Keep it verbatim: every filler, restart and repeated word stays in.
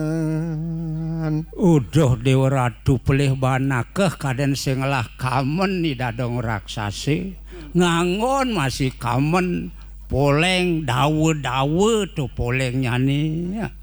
Uduh Dewa Ratu pelih banakeh kaden sing lah kamen ni dadong raksasi ngangon masih kamen poleng dawe-dawe tuh poleng nyani